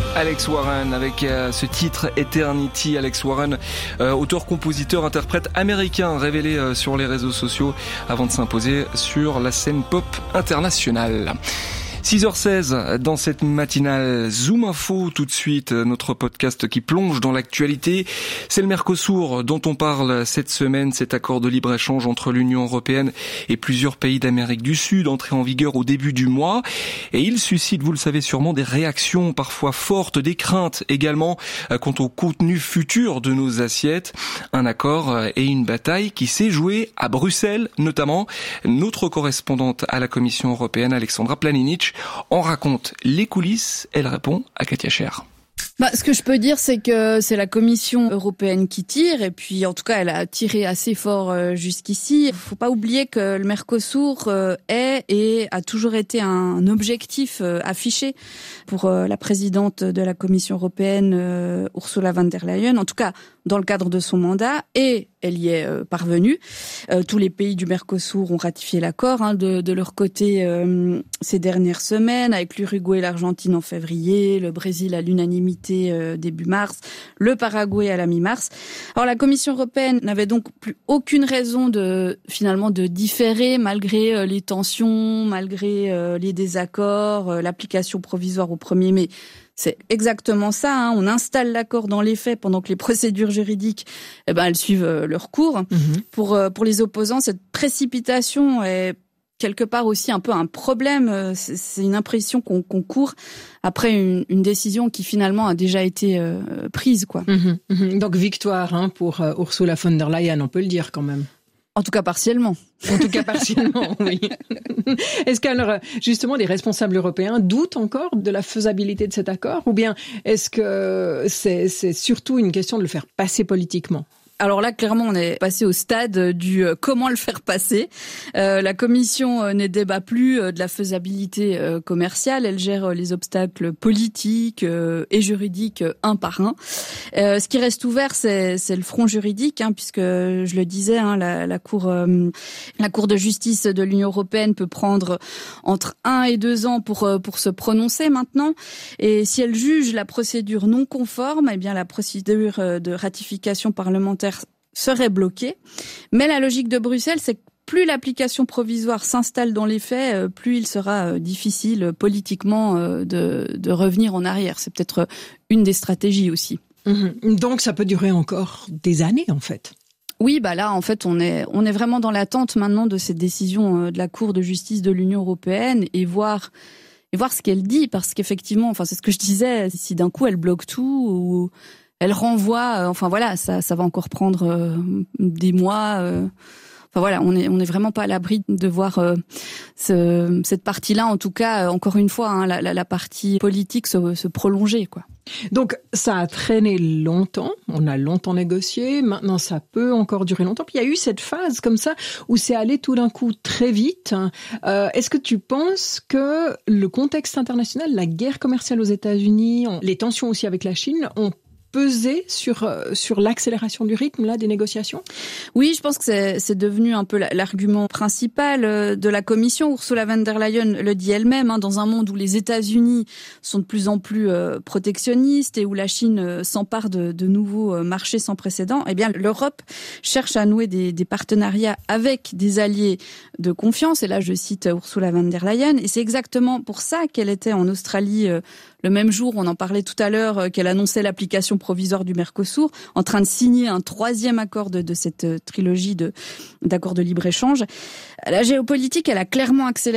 Alex Warren avec ce titre Eternity. Alex Warren, auteur, compositeur, interprète américain révélé sur les réseaux sociaux avant de s'imposer sur la scène pop internationale. 6h16 dans cette matinale Zoom Info, tout de suite notre podcast qui plonge dans l'actualité. C'est le Mercosur dont on parle cette semaine, cet accord de libre-échange entre l'Union européenne et plusieurs pays d'Amérique du Sud, entré en vigueur au début du mois. Et il suscite, vous le savez sûrement, des réactions parfois fortes, des craintes également quant au contenu futur de nos assiettes. Un accord et une bataille qui s'est jouée à Bruxelles notamment. Notre correspondante à la Commission européenne, Alexandra Planinic, on raconte les coulisses, elle répond à Katia Cher. Ce que je peux dire, c'est que c'est la Commission européenne qui tire, et puis en tout cas, elle a tiré assez fort jusqu'ici. Il faut pas oublier que le Mercosur est et a toujours été un objectif affiché pour la présidente de la Commission européenne, Ursula von der Leyen, en tout cas dans le cadre de son mandat, et elle y est parvenue. Tous les pays du Mercosur ont ratifié l'accord de leur côté ces dernières semaines, avec l'Uruguay et l'Argentine en février, le Brésil à l'unanimité début mars, le Paraguay à la mi-mars. Alors la Commission européenne n'avait donc plus aucune raison finalement de différer malgré les tensions, malgré les désaccords, l'application provisoire au 1er mai. C'est exactement ça. On installe l'accord dans les faits pendant que les procédures juridiques, elles suivent leur cours. Pour les opposants, cette précipitation est quelque part aussi un peu un problème. C'est une impression qu'on court après une décision qui finalement a déjà été prise, quoi. Donc victoire pour Ursula von der Leyen, on peut le dire quand même. En tout cas partiellement. En tout cas partiellement, oui. Est-ce qu'alors, justement, les responsables européens doutent encore de la faisabilité de cet accord, ou bien est-ce que c'est surtout une question de le faire passer politiquement ? Alors là, clairement, on est passé au stade du comment le faire passer. La Commission ne débat plus de la faisabilité commerciale. Elle gère les obstacles politiques et juridiques un par un. Ce qui reste ouvert, c'est le front juridique, puisque je le disais, la Cour de justice de l'Union européenne peut prendre entre 1 et 2 ans pour se prononcer maintenant. Et si elle juge la procédure non conforme, la procédure de ratification parlementaire serait bloquée. Mais la logique de Bruxelles, c'est que plus l'application provisoire s'installe dans les faits, plus il sera difficile politiquement de revenir en arrière. C'est peut-être une des stratégies aussi. Donc ça peut durer encore des années en fait. Oui, là en fait on est vraiment dans l'attente maintenant de cette décision de la Cour de justice de l'Union européenne et voir ce qu'elle dit, parce qu'effectivement, c'est ce que je disais, si d'un coup elle bloque tout ou elle renvoie, ça va encore prendre des mois. On est vraiment pas à l'abri de voir cette partie-là, en tout cas, encore une fois, la partie politique se prolonger, quoi. Donc ça a traîné longtemps, on a longtemps négocié, maintenant ça peut encore durer longtemps. Puis il y a eu cette phase comme ça où c'est allé tout d'un coup très vite. Est-ce que tu penses que le contexte international, la guerre commerciale aux États-Unis, les tensions aussi avec la Chine ont peser sur l'accélération du rythme là des négociations ? Oui, je pense que c'est devenu un peu l'argument principal de la Commission. Ursula von der Leyen le dit elle-même, dans un monde où les États-Unis sont de plus en plus protectionnistes et où la Chine s'empare de nouveaux marchés sans précédent, l'Europe cherche à nouer des partenariats avec des alliés de confiance. Et là, je cite Ursula von der Leyen. Et c'est exactement pour ça qu'elle était en Australie le même jour, on en parlait tout à l'heure, qu'elle annonçait l'application provisoire du Mercosur, en train de signer un 3e accord de cette trilogie d'accords de libre-échange. La géopolitique, elle a clairement accéléré